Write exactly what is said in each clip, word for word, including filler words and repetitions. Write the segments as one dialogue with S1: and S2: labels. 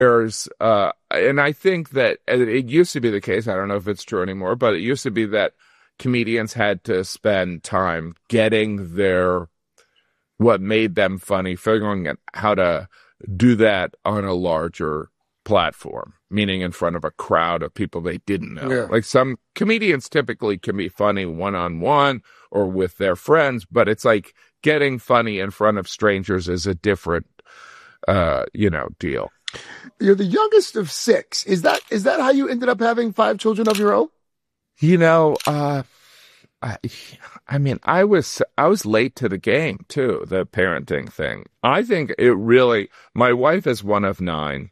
S1: there's, uh, and I think that it used to be the case, I don't know if it's true anymore, but it used to be that comedians had to spend time getting their, what made them funny, figuring out how to do that on a larger platform, meaning in front of a crowd of people they didn't know. Yeah. Like some comedians typically can be funny one-on-one or with their friends, but it's like getting funny in front of strangers is a different, uh, you know, deal.
S2: You're the youngest of six. Is that is that how you ended up having five children of your own?
S1: You know, uh, I, I mean, I was I was late to the game too. The parenting thing. I think it really. My wife is one of nine,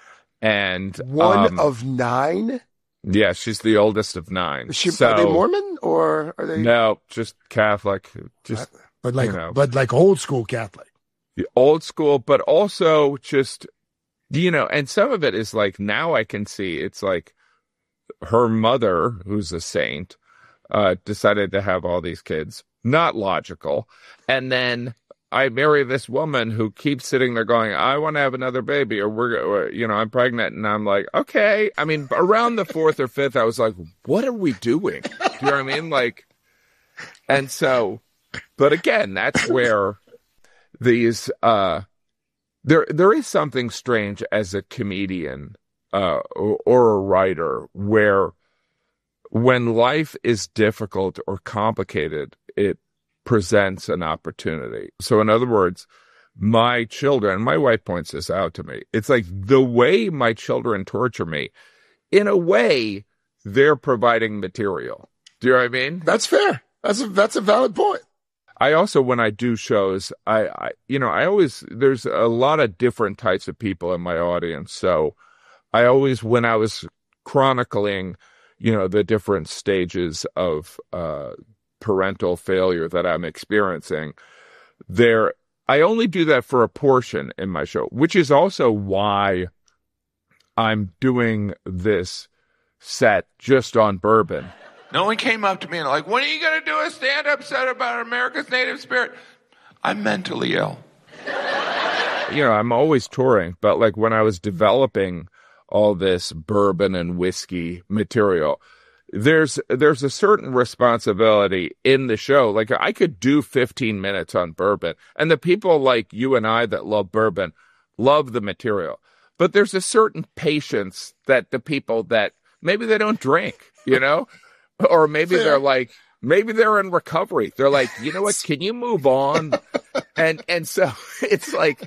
S1: and
S2: one
S1: um,
S2: of nine.
S1: Yeah, she's the oldest of nine.
S2: Is she,
S1: so,
S2: are they Mormon or are they?
S1: No, just Catholic. Just
S3: but like,
S1: you know,
S3: but like old school Catholic.
S1: Old school, but also just. You know, and some of it is like, now I can see it's like her mother, who's a saint, uh, decided to have all these kids. Not logical. And then I marry this woman who keeps sitting there going, I want to have another baby, or we're, or, you know, I'm pregnant. And I'm like, okay. I mean, around the fourth or fifth, I was like, what are we doing? Do you know what I mean? Like, and so, but again, that's where these, uh, There, there is something strange as a comedian uh, or, or a writer where when life is difficult or complicated, it presents an opportunity. So in other words, my children, my wife points this out to me, it's like the way my children torture me, in a way, they're providing material. Do you know what I mean?
S2: That's fair. That's a, that's a valid point.
S1: I also, when I do shows, I, I, you know, I always, there's a lot of different types of people in my audience. So I always, when I was chronicling, you know, the different stages of uh, parental failure that I'm experiencing, there, I only do that for a portion in my show, which is also why I'm doing this set just on bourbon.
S4: No one came up to me and like, when are you going to do a stand-up set about America's native spirit? I'm mentally ill.
S1: You know, I'm always touring, but like when I was developing all this bourbon and whiskey material, there's there's a certain responsibility in the show. Like I could do fifteen minutes on bourbon, and the people like you and I that love bourbon love the material. But there's a certain patience that the people that maybe they don't drink, you know? Or maybe Fair. they're like, maybe they're in recovery. They're like, you know what? Can you move on? And and so it's like,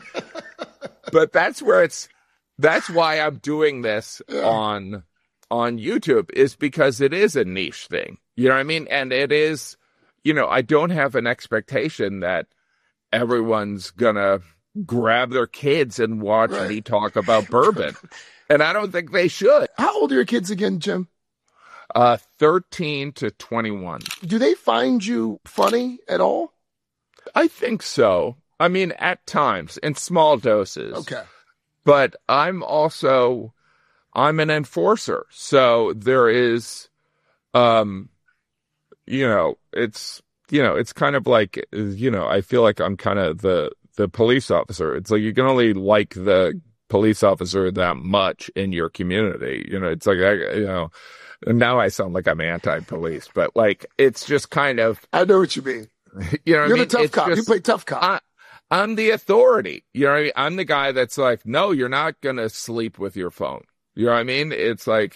S1: but that's where it's, that's why I'm doing this yeah. on on YouTube, is because it is a niche thing. You know what I mean? And it is, you know, I don't have an expectation that everyone's gonna grab their kids and watch right. me talk about bourbon. And I don't think they should.
S2: How old are your kids again, Jim?
S1: Uh, thirteen to twenty-one.
S2: Do they find you funny at all?
S1: I think so. I mean, at times, in small doses.
S2: Okay.
S1: But I'm also, I'm an enforcer. So there is, um, you know, it's, you know, it's kind of like, you know, I feel like I'm kind of the, the police officer. It's like you can only like the police officer that much in your community. You know, it's like, I, you know, now I sound like I'm anti-police, but like, it's just kind of.
S2: I know what you mean.
S1: You know what
S2: You're
S1: I mean?
S2: the tough
S1: it's
S2: cop.
S1: Just,
S2: you play tough cop.
S1: I, I'm the authority. You know what I mean? I'm the guy that's like, no, you're not going to sleep with your phone. You know what I mean? It's like,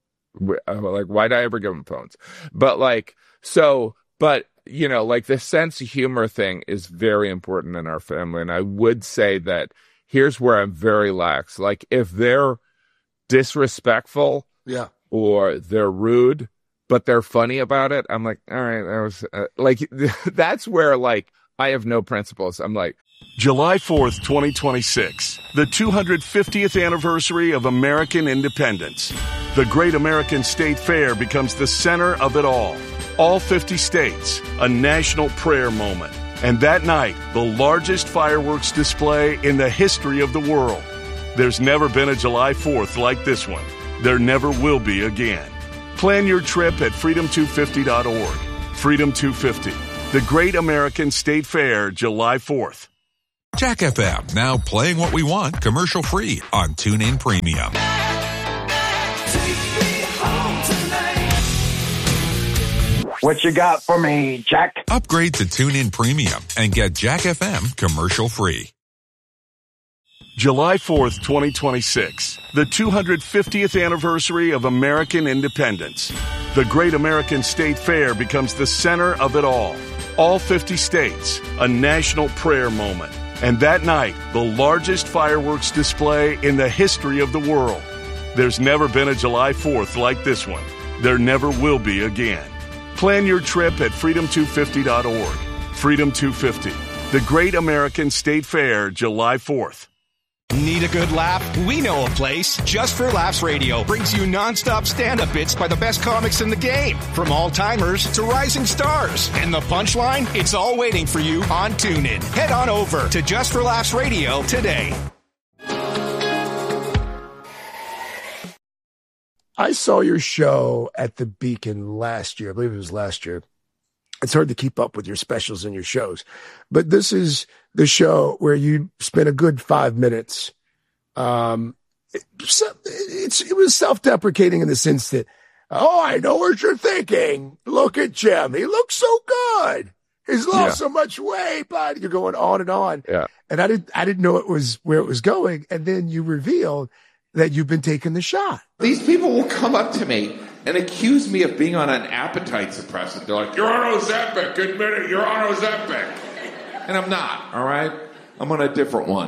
S1: I'm like, why'd I ever give them phones? But like, so, but, you know, like the sense of humor thing is very important in our family. And I would say that here's where I'm very lax. Like if they're disrespectful.
S2: Yeah.
S1: Or they're rude, but they're funny about it, I'm like, all right, that was uh, like, that's where like I have no principles. I'm like,
S5: July fourth, twenty twenty-six, the two hundred fiftieth anniversary of American independence. The Great American State Fair becomes the center of it all. All fifty states, a national prayer moment. And that night, the largest fireworks display in the history of the world. There's never been a July fourth like this one. There never will be again. Plan your trip at freedom two fifty dot org. Freedom two fifty, the Great American State Fair, July fourth.
S3: Jack F M, now playing what we want commercial-free on TuneIn Premium.
S6: What you got for me, Jack?
S3: Upgrade to TuneIn Premium and get Jack F M commercial-free.
S5: July fourth, twenty twenty-six, the two hundred fiftieth anniversary of American independence. The Great American State Fair becomes the center of it all. All fifty states, a national prayer moment. And that night, the largest fireworks display in the history of the world. There's never been a July fourth like this one. There never will be again. Plan your trip at freedom two fifty dot org. Freedom two fifty, the Great American State Fair, July fourth.
S7: Need a good laugh? We know a place. Just for Laughs Radio brings you nonstop stand-up bits by the best comics in the game. From all-timers to rising stars. And the punchline? It's all waiting for you on TuneIn. Head on over to Just for Laughs Radio today.
S2: I saw your show at the Beacon last year. I believe it was last year. It's hard to keep up with your specials and your shows. But this is the show where you spent a good five minutes. Um, it, it's, it was self-deprecating in the sense that, oh, I know what you're thinking. Look at Jim. He looks so good. He's lost yeah. so much weight, but you're going on and on.
S1: Yeah.
S2: And I didn't, I didn't know it was where it was going. And then you revealed that you've been taking the shot.
S4: These people will come up to me and accuse me of being on an appetite suppressant. They're like, you're on Ozempic. Admit it, you're on Ozempic. And I'm not, all right? I'm on a different one.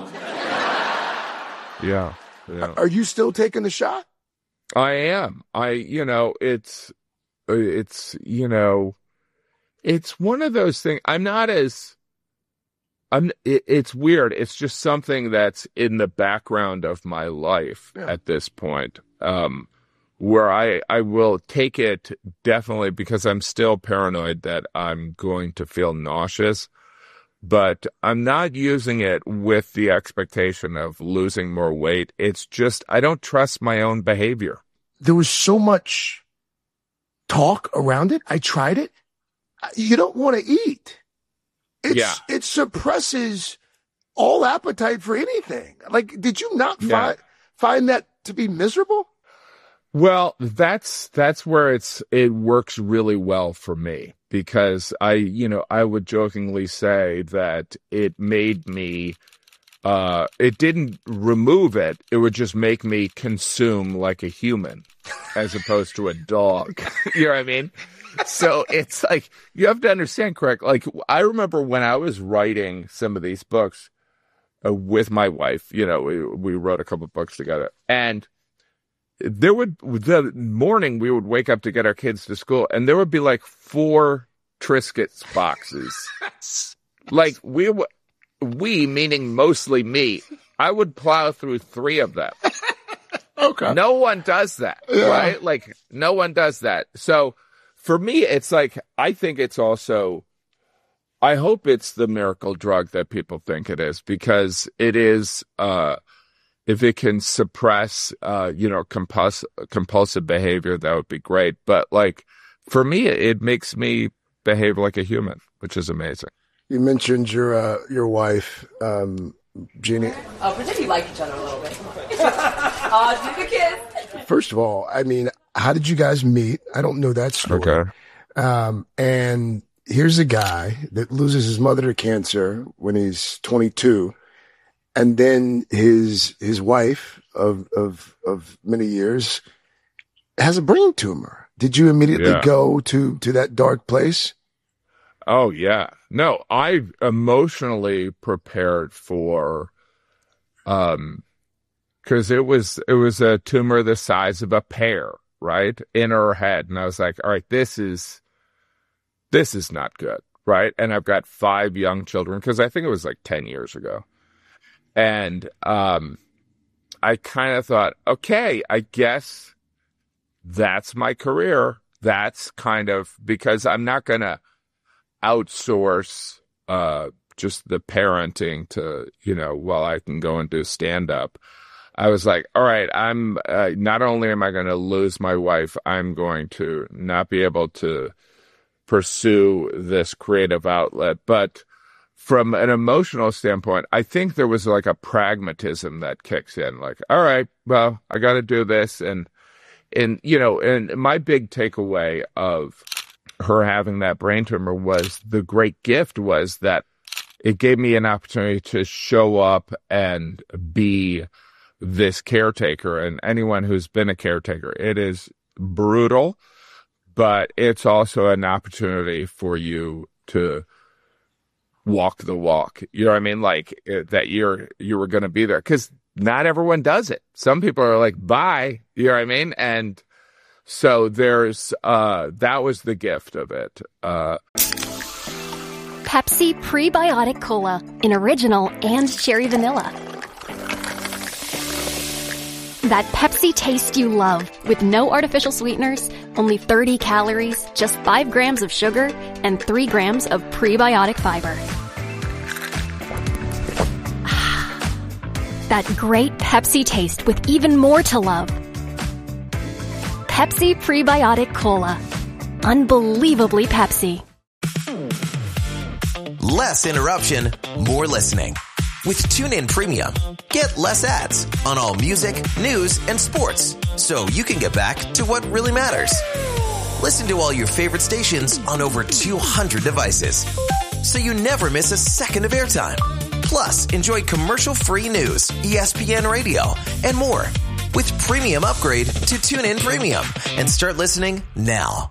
S1: Yeah, yeah.
S2: Are you still taking the shot?
S1: I am. I, you know, it's, it's, you know, it's one of those things. I'm not as, I'm, it, it's weird. It's just something that's in the background of my life yeah. at this point. Um, where I, I will take it definitely because I'm still paranoid that I'm going to feel nauseous, but I'm not using it with the expectation of losing more weight. It's just, I don't trust my own behavior.
S2: There was so much talk around it. I tried it. You don't want to eat. It's, yeah. It suppresses all appetite for anything. Like, did you not yeah. find, find that to be miserable?
S1: Well, that's that's where it's it works really well for me because I, you know, I would jokingly say that it made me uh it didn't remove it, it would just make me consume like a human as opposed to a dog. You know what I mean? So it's like you have to understand correct. Like I remember when I was writing some of these books uh, with my wife, you know, we we wrote a couple of books together and there would, the morning we would wake up to get our kids to school and there would be like four Triscuits boxes. Like we, we meaning mostly me, I would plow through three of them.
S2: Okay.
S1: No one does that, yeah. right? Like no one does that. So for me, it's like, I think it's also, I hope it's the miracle drug that people think it is because it is, uh, if it can suppress, uh, you know, compuls- compulsive behavior, that would be great. But like, for me, it makes me behave like a human, which is amazing.
S2: You mentioned your uh, your wife, um, Jeannie.
S8: Oh, pretend you like each other a little bit. uh, do the kiss.
S2: First of all, I mean, how did you guys meet? I don't know that story.
S1: Okay.
S2: Um, and here's a guy that loses his mother to cancer when he's twenty-two. And then his his wife of of of many years has a brain tumor. Did you immediately yeah. go to to that dark place?
S1: Oh yeah. No, I emotionally prepared for um cuz it was it was a tumor the size of a pear, right? In her head. And I was like, "All right, this is this is not good." Right? And I've got five young children cuz I think it was like ten years ago. And um, I kind of thought, okay, I guess that's my career. That's kind of because I'm not going to outsource uh, just the parenting to, you know, well, I can go and do stand up. I was like, all right, I'm uh, not only am I going to lose my wife, I'm going to not be able to pursue this creative outlet. But from an emotional standpoint, I think there was like a pragmatism that kicks in. Like, all right, well, I got to do this. And, and, you know, and my big takeaway of her having that brain tumor was the great gift was that it gave me an opportunity to show up and be this caretaker. And anyone who's been a caretaker, it is brutal, but it's also an opportunity for you to walk the walk. You know what I mean? Like it, that you're, you were going to be there, because not everyone does it. Some people are like, bye. You know what I mean? And so there's, uh, that was the gift of it. Uh,
S9: Pepsi Prebiotic Cola in original and cherry vanilla. That Pepsi taste you love with no artificial sweeteners, only thirty calories, just five grams of sugar, and three grams of prebiotic fiber. That great Pepsi taste with even more to love. Pepsi Prebiotic Cola. Unbelievably Pepsi.
S10: Less interruption, more listening. With TuneIn Premium, get less ads on all music, news, and sports, so you can get back to what really matters. Listen to all your favorite stations on over two hundred devices, so you never miss a second of airtime. Plus, enjoy commercial-free news, E S P N Radio, and more. With Premium Upgrade to TuneIn Premium, and start listening now.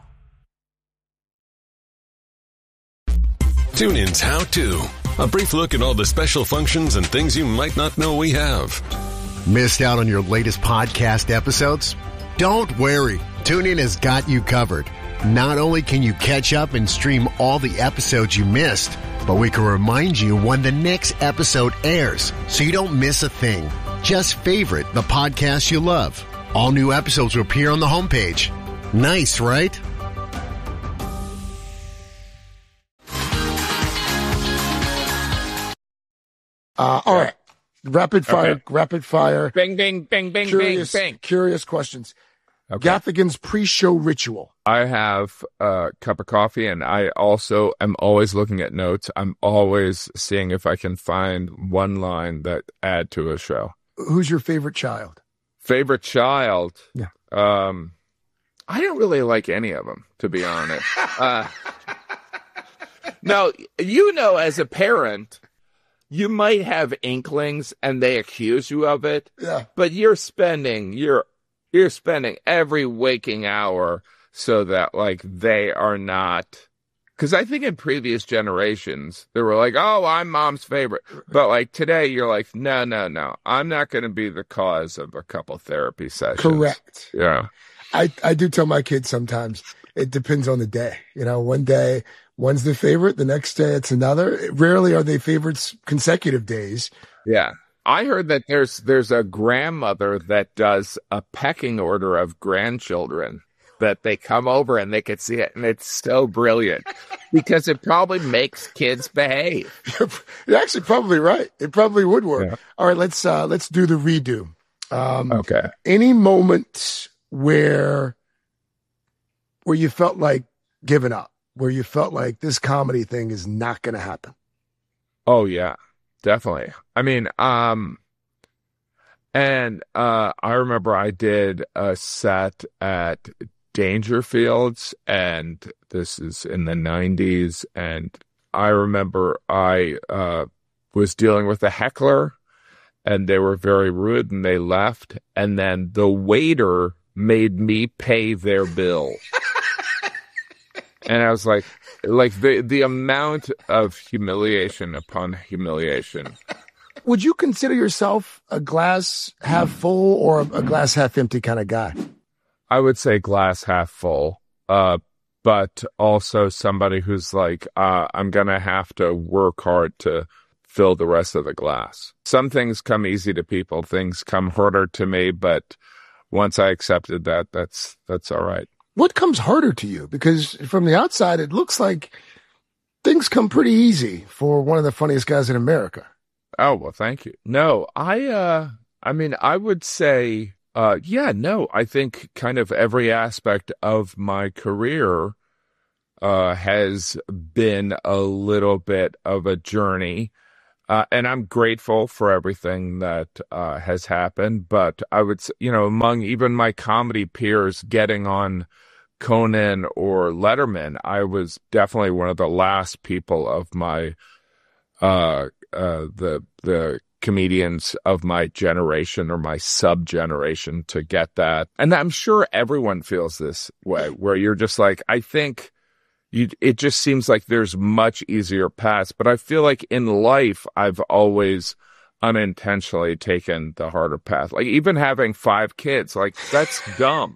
S11: TuneIn's How To. A brief look at all the special functions and things you might not know we have.
S12: Missed out on your latest podcast episodes? Don't worry. TuneIn has got you covered. Not only can you catch up and stream all the episodes you missed, but we can remind you when the next episode airs, so you don't miss a thing. Just favorite the podcast you love. All new episodes will appear on the homepage. Nice, right?
S2: Uh, all right. Rapid fire, okay. rapid fire.
S1: Bing, bing, bing, bing,
S2: curious,
S1: bing, bing.
S2: Curious questions.
S1: Okay.
S2: Gaffigan's pre-show ritual.
S1: I have a cup of coffee, and I also am always looking at notes. I'm always seeing if I can find one line that add to a show.
S2: Who's your favorite child?
S1: Favorite child?
S2: Yeah.
S1: Um, I don't really like any of them, to be honest. uh, no, you know, as a parent, you might have inklings and they accuse you of it.
S2: Yeah.
S1: But you're spending you're you're spending every waking hour so that like they are not, because I think in previous generations they were like, oh, I'm mom's favorite. But like today you're like, no, no, no. I'm not gonna be the cause of a couple therapy sessions.
S2: Correct.
S1: Yeah.
S2: I, I do tell my kids sometimes it depends on the day. You know, one day one's the favorite, the next day it's another. Rarely are they favorites consecutive days.
S1: Yeah. I heard that there's there's a grandmother that does a pecking order of grandchildren, that they come over and they can see it, and it's so brilliant because it probably makes kids behave.
S2: You're actually probably right. It probably would work. Yeah. All right, let's uh, let's do the redo. Um,
S1: okay.
S2: Any moments where where you felt like giving up, where you felt like this comedy thing is not going to happen?
S1: Oh yeah, definitely. I mean, um, and uh, I remember I did a set at Dangerfields, and this is in the nineties, and I remember I uh, was dealing with a heckler, and they were very rude, and they left, and then the waiter made me pay their bill. And I was like, like the, the amount of humiliation upon humiliation.
S2: Would you consider yourself a glass half full or a glass half empty kind of guy?
S1: I would say glass half full, uh, but also somebody who's like, uh, I'm going to have to work hard to fill the rest of the glass. Some things come easy to people. Things come harder to me, but once I accepted that, that's that's all right.
S2: What comes harder to you? Because from the outside, it looks like things come pretty easy for one of the funniest guys in America.
S1: Oh, well, thank you. No, I, uh, I mean, I would say, uh, yeah, no, I think kind of every aspect of my career uh, has been a little bit of a journey. Uh, and I'm grateful for everything that uh, has happened. But I would, you know, among even my comedy peers getting on Conan or Letterman, I was definitely one of the last people of my, uh, uh, the, the comedians of my generation or my sub-generation to get that. And I'm sure everyone feels this way, where you're just like, I think You, it just seems like there's much easier paths, but I feel like in life, I've always unintentionally taken the harder path. Like even having five kids, like that's dumb.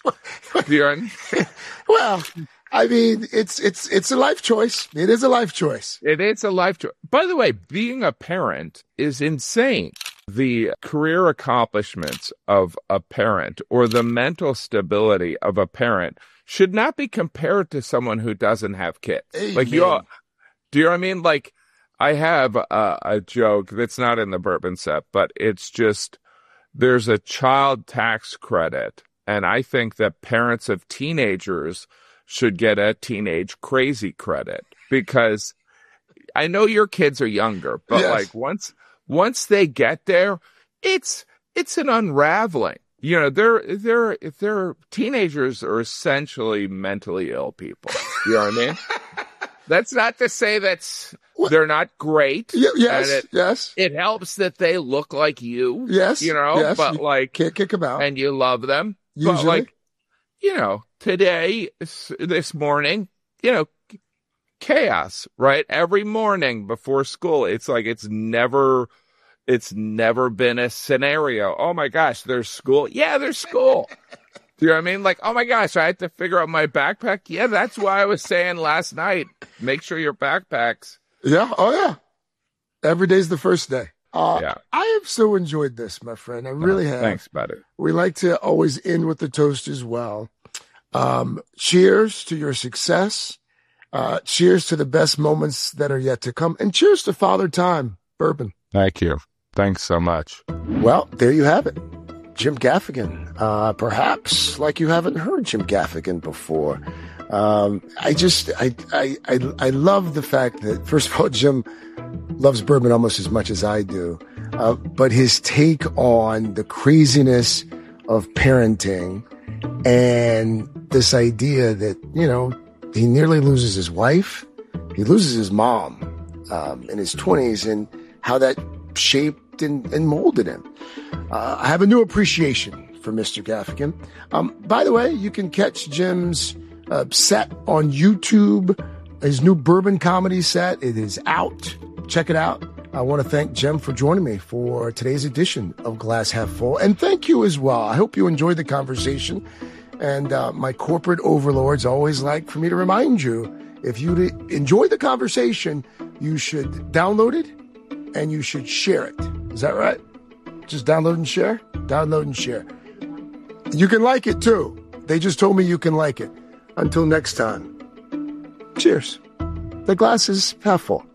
S1: Do you know what I mean?
S2: Well, I mean, it's, it's, it's a life choice. It is a life choice.
S1: It is a life choice. By the way, being a parent is insane. The career accomplishments of a parent or the mental stability of a parent should not be compared to someone who doesn't have kids.
S2: Amen.
S1: Like you all, do you know what I mean? Like I have a, a joke that's not in the bourbon set, but it's just, there's a child tax credit. And I think that parents of teenagers should get a teenage crazy credit, because I know your kids are younger, but
S2: Yes.
S1: like once, once they get there, it's, it's an unraveling. You know, they're, they're, if they're teenagers are essentially mentally ill people. You know what I mean? That's not to say that's, they're not great.
S2: Y- yes,
S1: and it,
S2: yes.
S1: It helps that they look like you.
S2: Yes,
S1: You know,
S2: yes.
S1: but
S2: You
S1: like,
S2: can't kick them out.
S1: and you love them.
S2: Usually.
S1: But like, you know, today, s- this morning, you know, chaos, right? Every morning before school, it's like, it's never, it's never been a scenario. Oh my gosh, there's school. Yeah, there's school. Do you know what I mean? Like, oh my gosh, I had to figure out my backpack. Yeah, that's why I was saying last night, make sure your backpack's.
S2: Yeah. Oh, yeah. Every day's the first day. Uh,
S1: Yeah.
S2: I have so enjoyed this, my friend. I really have.
S1: Thanks, buddy.
S2: We like to always end with the toast as well. Um, cheers to your success. Uh, cheers to the best moments that are yet to come. And cheers to Father Time Bourbon.
S1: Thank you. Thanks so much.
S2: Well, there you have it. Jim Gaffigan. Uh, perhaps like you haven't heard Jim Gaffigan before. Um, I just, I, I, I, I love the fact that, first of all, Jim loves bourbon almost as much as I do. Uh, but his take on the craziness of parenting and this idea that, you know, he nearly loses his wife. He loses his mom, um, in his twenties, and how that shaped and, and molded him. Uh, I have a new appreciation for Mister Gaffigan. Um, by the way, you can catch Jim's uh, set on YouTube, his new bourbon comedy set. It is out. Check it out. I want to thank Jim for joining me for today's edition of Glass Half Full. And thank you as well. I hope you enjoyed the conversation. And uh, my corporate overlords always like for me to remind you, if you enjoy the conversation, you should download it and you should share it. Is that right? Just download and share? Download and share. You can like it too. They just told me you can like it. Until next time, cheers. The glass is half full.